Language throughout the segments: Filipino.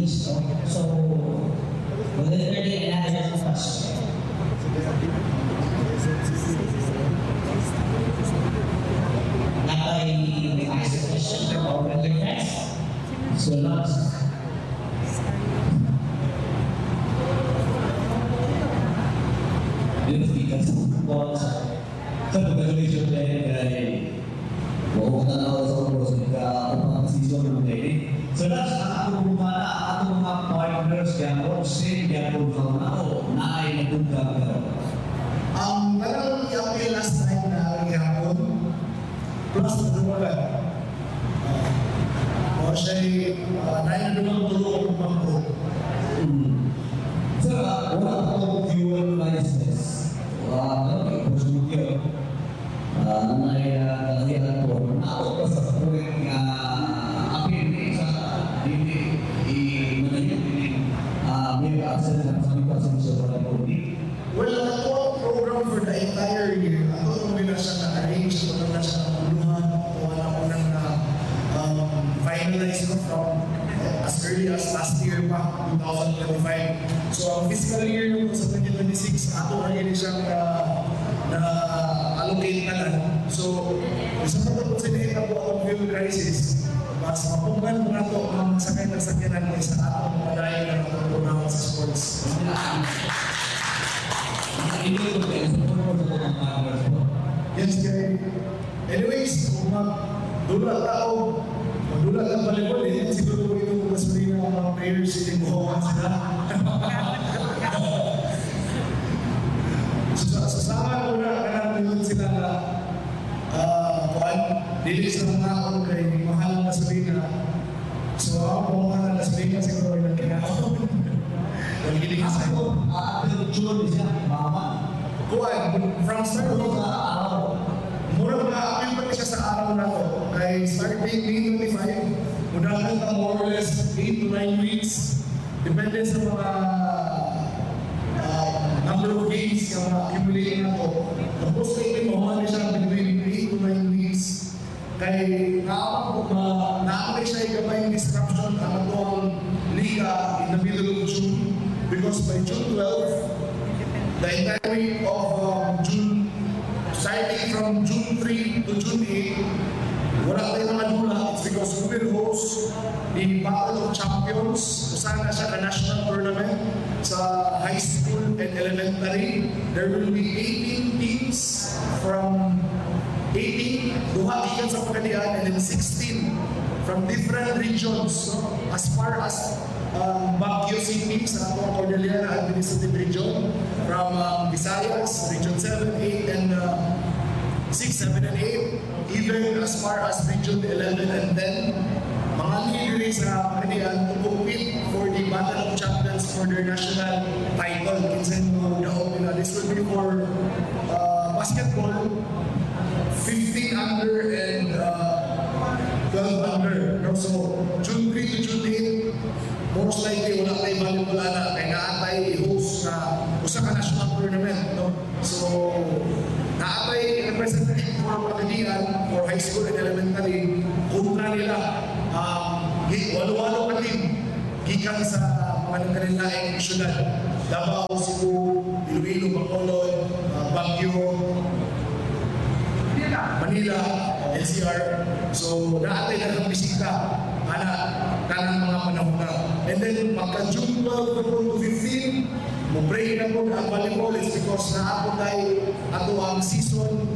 teams. No? So, will there be another question? Now I ask a question from our other guests. So, last. Congratulations kay buong na ako sa Bros upang season ng day. So that's ang mga partners kaya ako same kaya po na ako na ay nagugag. Parang yung last time na gihapon plus na dumala. O siya'y na dumang tulong ang pagpo. So wala akong fuel license. Wala akong prosedur. Ay kalihan ko ako sa proyek nga apin sa dili i-management may access sa pagkasin sa pagkakundi. Well, ako ang program for the entire year. Ako ang nila siya na-arrange, ako na siya na-uluhan, wala ko nang finalize from as early as last year pa, 2025. So ang fiscal year nung sa 2026, ako na yun siyang na-allocate na lang. So, isa pa ito sa nakita po ang fuel crisis, mas mapunggan mo na ito ang sakay ng sakyanan mo sa atong malayo na natutunan sa sports. Yes, kaya. Anyways, kung magdula tao, magdula ka volleyball, siguro ko ito mas rin ang mga players hindi mo sila. Sasama ko na kanang sila na dili sa mga akong kay mahal na gasolina. So ako mahal na gasolina siguro yung kinakaw. Nagiging sa ako. After June siya, mama. From start ko sa araw. Mura na apil pa siya sa araw na to. Kay start date May 25. Mudahan ka more or less 8 to 9 weeks. Depende sa mga number of games na ma-accumulate na to. Tapos kayo mahal siya between 8 to 9 weeks. Kay naapag siya yung disruption ang atong liga in the middle of June. Because by June 12, the entire week of June, starting from June 3 to June 8, wala tayong mga dula. It's because we will host the Battle of Champions. Usana siya ka national tournament sa high school and elementary. There will be 18 teams from 18, duha ikan sa Pagadian, and then 16 from different regions, no? As far as Baguio City sa atong Cordillera Administrative Region, from Visayas, Region 7, 8, and 6, 7, and 8, even as far as Region 11 and 10, mga leader sa Pagadian to compete for the Battle of Champions for their national title. This will be for basketball, 15 under and 12 under. So, June 3 to June 8, most likely wala tayo volleyball na kaya naatay i-host na usa ka national tournament. No? So, naatay representative for Pagadian for high school and elementary. Kontra nila, walo-walo ka team gikan sa mga nagkanilaing syudad. Davao, Cebu, Iloilo, Bacolod, Baguio, Manila, NCR. So, naatay na ng bisita kanang mga panahon na. And then, pagka June 12 to 15, mo-break na po ang volleyball is because naapon tayo ato ang season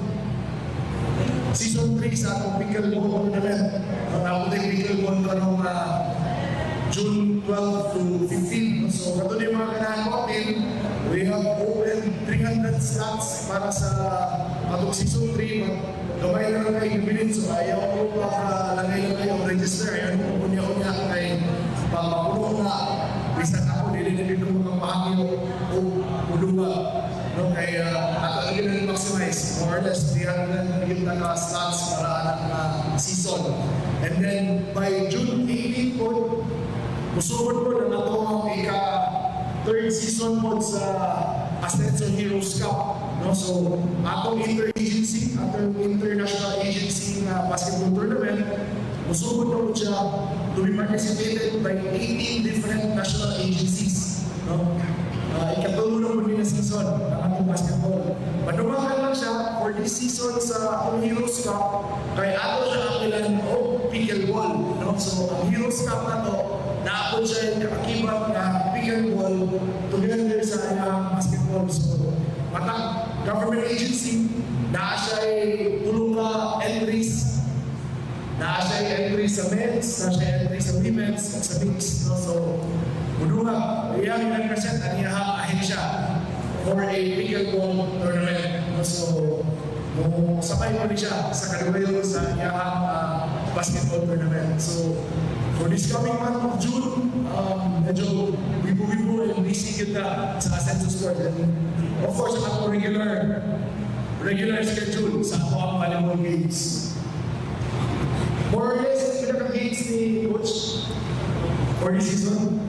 3 sa atong pickleball tournament. Naapon tayo pickleball karong June 12 to 15. So, kato na yung mga kanahan natin, we have open 300 slots para sa atong season 3. Gamay na lang kayo bilin, so ayaw ko lagay lang kayo register. Ayaw ko punya-unya kay pagpapuno na bisan ako, nililipid ko mga pahangyo o ulunga. No, kaya ato lagi na maximize, more or less 300 na slots para anak na season. And then by June 18 po, musubod po na ito ang ika-third season po sa Ascension Heroes Cup. No? So, atong interagency, atong international agency na basketball tournament, Musugod na po siya to be participated by 18 different national agencies. No? Ikatulong na po din na season ng ating basketball. Madumakan lang siya for this season sa ang Heroes Cup kay ato siya ang ilan o pickleball. No? So ang Heroes Cup na to, naapod siya yung kakakibat na pickleball together sa basketball. So matang government agency, na siya ay tulong ka entries, na siya ay entries sa men's, na siya ay entries sa women's, at sa mix. No? So Muduha, iyang nag-present ang iyahang ahensya for a pickleball tournament. So, sabay mo rin siya sa kadubayo sa iyahang basketball tournament. So, for this coming month of June, medyo wibu-wibu and busy kita sa Ascenso Sport. And of course, ang regular schedule sa ang volleyball games. More or less, pinaka-games ni Coach for this season.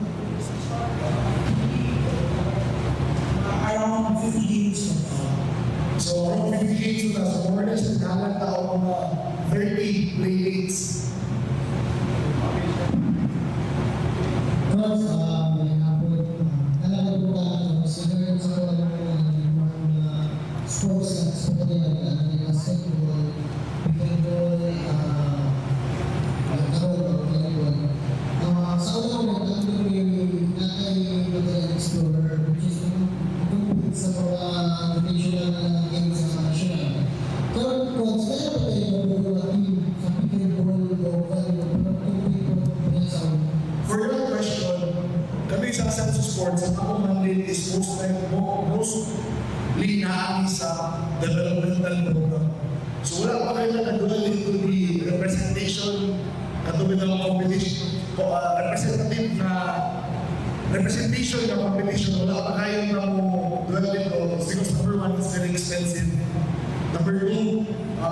Around 50 games. So around 50 games na, so more or less, nagkalang tao mga 30 play dates. Coach, may hapon, nalaman po ka, siguro sa mga sports na sports na basketball, pickleball, volleyball. Sa una ko, tatlo yung nakay mag-explore, which is sa mga traditional games sa national. Pero coach, kaya ba kayo mag-team sa pickleball o volleyball? For your question, kami sa Ascenso Sports, ang ako mandate is mostly naami sa developmental program. So wala pa kayo nagkadulan into the representation, katulad ng competition, representation ng competition, wala pa kayo na mo dual dito because number one, it's very expensive. Number two,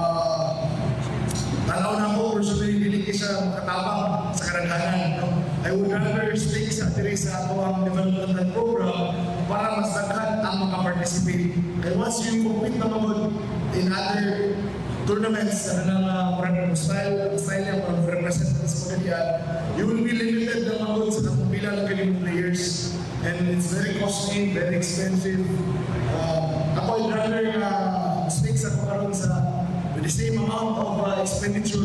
tanaw na ko, personally, hindi siya makatabang sa karaghanan. No? I would rather stick sa ang developmental program para mas daghan ang makaparticipate. Kaya once you compete naman in other tournaments na style niya, representatives mo ganyan, you will be limited naman sa kapilang ng players. And it's very costly, very expensive. Ako, I'd rather stick sa karon sa with the same amount of expenditure